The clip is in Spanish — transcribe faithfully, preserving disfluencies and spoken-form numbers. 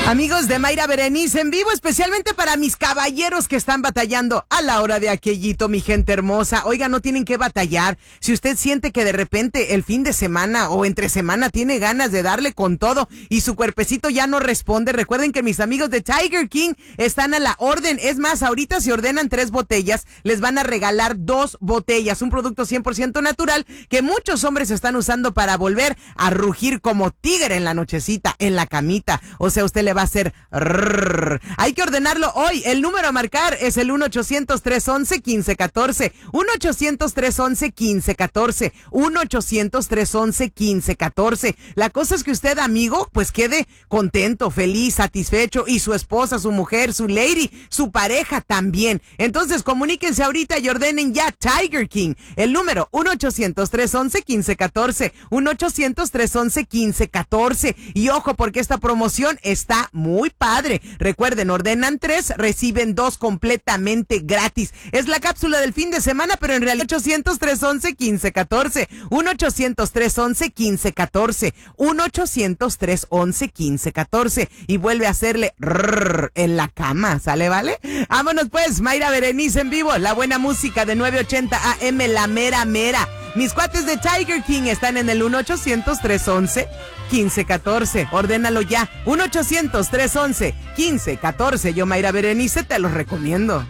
Amigos de Mayra Berenice en vivo, especialmente para mis caballeros que están batallando a la hora de aquellito, mi gente hermosa. Oiga, no tienen que batallar. Si usted siente que de repente el fin de semana o entre semana tiene ganas de darle con todo y su cuerpecito ya no responde, recuerden que mis amigos de Tiger King están a la orden. Es más, ahorita si ordenan tres botellas, les van a regalar dos botellas. Un producto cien por ciento natural que muchos hombres están usando para volver a rugir como tigre en la nochecita, en la camita. O sea, usted le va a hacer rrr. Hay que ordenarlo hoy. El número a marcar es el uno ochocientos, tres once, quince catorce. uno ochocientos, tres once, quince catorce. uno ochocientos, tres once, quince catorce. La cosa es que usted, amigo, pues quede contento, feliz, satisfecho, y su esposa, su mujer, su lady, su pareja también. Entonces comuníquense ahorita y ordenen ya Tiger King. El número uno ochocientos, tres once, quince catorce. uno ochocientos, tres once, quince catorce. Y ojo, porque esta promoción está muy padre. Recuerden, ordenan tres, reciben dos completamente gratis. Es la cápsula del fin de semana, pero en realidad ochocientos, tres once, quince catorce. uno ochocientos, tres once, quince catorce. uno ochocientos, tres once, quince catorce. Y vuelve a hacerle rrr en la cama, ¿sale, vale? Vámonos pues, Mayra Berenice en vivo, la buena música de nueve ochenta A M, la mera mera. Mis cuates de Tiger King están en el uno ochocientos, tres once, quince catorce. Ordénalo ya. uno ochocientos, tres once, quince catorce. Yo, Mayra Berenice, te los recomiendo.